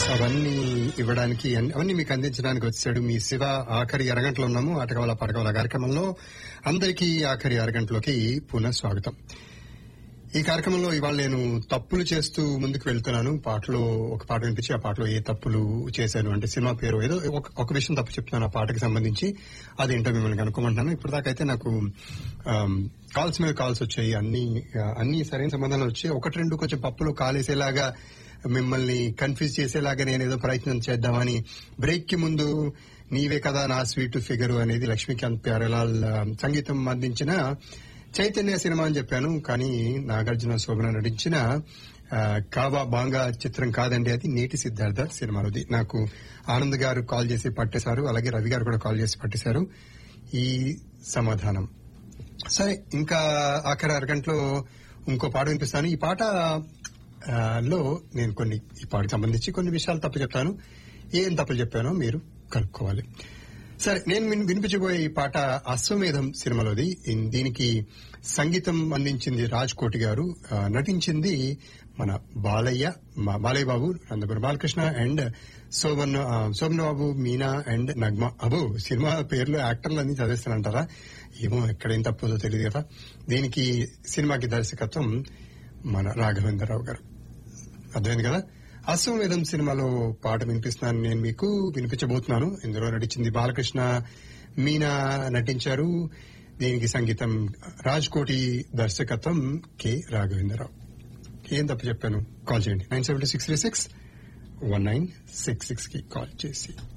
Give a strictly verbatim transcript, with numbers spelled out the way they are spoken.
అవన్నీ ఇవ్వడానికి అన్ని- అవన్నీ మీకు అందించడానికి వచ్చాడు మీ శివ. ఆఖరి అరగంటలో ఉన్నాము ఆటకవల పడకవల కార్యక్రమంలో. అందరికీ ఆఖరి అరగంటలోకి పునః స్వాగతం. ఈ కార్యక్రమంలో ఇవాళ నేను తప్పులు చేస్తూ ముందుకు వెళ్తున్నాను. పాటలో ఒక పాట వినిపించి ఆ పాటలో ఏ తప్పులు చేశాను అంటే సినిమా పేరు ఏదో ఒక- ఒక విషయం తప్పు చెప్తున్నాను ఆ పాటకి సంబంధించి. అదేంటో మిమ్మల్ని కనుక్కోమంటున్నాను. ఇప్పుడు దాకైతే నాకు కాల్స్ మీద కాల్స్ వచ్చాయి. అన్ని ఆ, అన్ని సరైన సంబంధాలు వచ్చాయి. ఒకటి రెండు కొంచెం పప్పులు కాలేసేలాగా మిమ్మల్ని కన్ఫ్యూజ్ చేసేలాగా నేను ఏదో ప్రయత్నం చేద్దామని. బ్రేక్ కి ముందు నీవే కదా నా స్వీట్ ఫిగర్ అనేది లక్ష్మీకాంత్ ప్యారేలాల్ ఆ, సంగీతం అందించిన చైతన్య సినిమా అని చెప్పాను. కానీ నాగార్జున శోభన నటించిన ఆ, కావా బాంగా చిత్రం కాదండి, అది నేటి సిద్ధార్థ సినిమాలోది. నాకు ఆనంద్ గారు కాల్ చేసి పట్టేశారు, అలాగే రవి గారు కూడా కాల్ చేసి పట్టేశారు ఈ సమాధానం. సరే, ఇంకా ఆఖరి అరగంటలో ఇంకో పాట వినిపిస్తాను. ఈ పాట ఆ, లో నేను కొన్ని ఈ పాటకు సంబంధించి కొన్ని విషయాలు తప్పు చెప్తాను. ఏం తప్పులు చెప్పానో మీరు కనుక్కోవాలి. సరే, నేను విన్- వినిపించబోయే ఈ పాట అశ్వమేధం సినిమాలోది. ఇన్- దీనికి సంగీతం అందించింది రాజ్ కోటి గారు, ఆ, నటించింది మన బాలయ్య మా- బాలయ్య బాబు, నందమూరి బాలకృష్ణ అండ్ శోభన్ ఆ, శోభన్ బాబు, Meena and Nagma. Above, cinema పేర్లు యాక్టర్లు అన్ని చదివిస్తానంటారా? ఏమో, ఎక్కడేం తప్పుదో తెలియదు కదా. దీనికి సినిమాకి దర్శకత్వం మన రాఘవేంద్రరావు గారు. అర్థమైంది కదా. అశ్వమేధం సినిమాలో పాట వినిపిస్తున్నాను నేను మీకు, వినిపించబోతున్నాను. ఇందులో నటించింది బాలకృష్ణ, మీనా నటించారు. దీనికి సంగీతం రాజ్ కోటి, దర్శకత్వం కె రాఘవేంద్రరావు. ఏం తప్పు చెప్పాను? కాల్ చేయండి nine seven six three six one nine six six కి కాల్ చేసి.